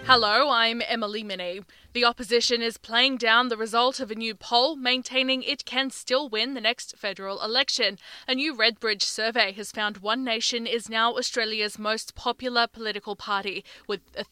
Hello, I'm Emily Minnie. The opposition is playing down the result of a new poll, maintaining it can still win the next federal election. A new Redbridge survey has found One Nation is now Australia's most popular political party, with a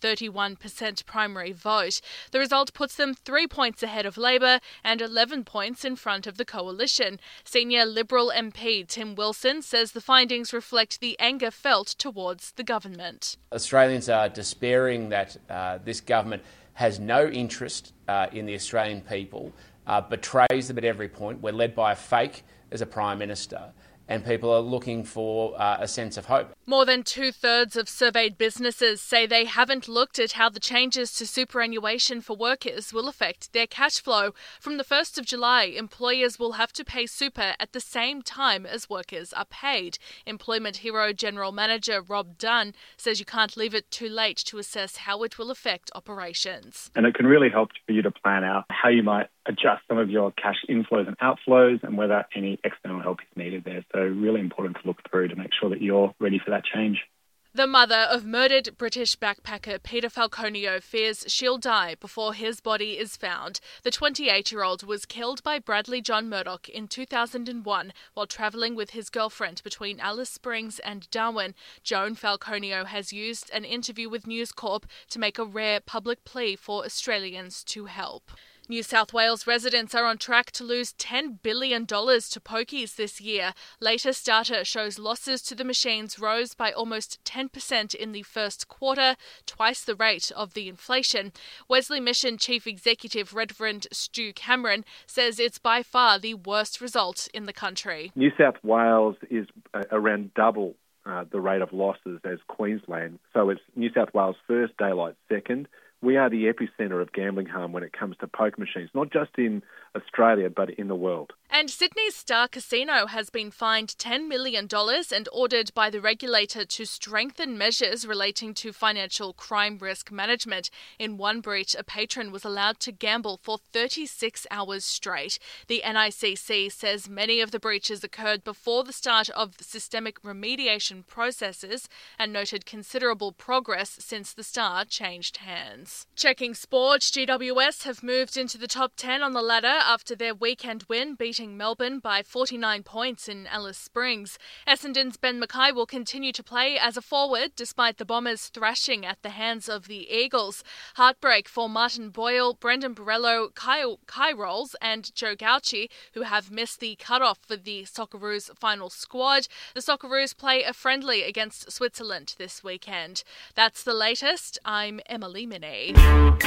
31% primary vote. The result puts them 3 points ahead of Labor and 11 points in front of the coalition. Senior Liberal MP Tim Wilson says the findings reflect the anger felt towards the government. Australians are despairing that this government has no interest in the Australian people, betrays them at every point. We're led by a fake as a Prime Minister, and people are looking for a sense of hope. More than 2/3 of surveyed businesses say they haven't looked at how the changes to superannuation for workers will affect their cash flow. From the 1st of July, employers will have to pay super at the same time as workers are paid. Employment Hero General Manager Rob Dunn says you can't leave it too late to assess how it will affect operations. And it can really help for you to plan out how you might adjust some of your cash inflows and outflows and whether any external help is needed there. So really important to look through to make sure that you're ready for that change. The mother of murdered British backpacker Peter Falconio fears she'll die before his body is found. The 28-year-old was killed by Bradley John Murdoch in 2001 while travelling with his girlfriend between Alice Springs and Darwin. Joan Falconio has used an interview with News Corp to make a rare public plea for Australians to help. New South Wales residents are on track to lose $10 billion to pokies this year. Latest data shows losses to the machines rose by almost 10% in the first quarter, twice the rate of the inflation. Wesley Mission Chief Executive Reverend Stu Cameron says it's by far the worst result in the country. New South Wales is around double the rate of losses as Queensland. So it's New South Wales first, daylight second. We are the epicentre of gambling harm when it comes to poker machines, not just in Australia, but in the world. And Sydney's Star Casino has been fined $10 million and ordered by the regulator to strengthen measures relating to financial crime risk management. In one breach, a patron was allowed to gamble for 36 hours straight. The NICC says many of the breaches occurred before the start of the systemic remediation processes and noted considerable progress since the Star changed hands. Checking sport, GWS have moved into the top 10 on the ladder after their weekend win, beating Melbourne by 49 points in Alice Springs. Essendon's Ben Mackay will continue to play as a forward despite the Bombers thrashing at the hands of the Eagles. Heartbreak for Martin Boyle, Brendan Borrello, Kai Rolls and Joe Gauci, who have missed the cut-off for the Socceroos final squad. The Socceroos play a friendly against Switzerland this weekend. That's the latest. I'm Emily Minnie.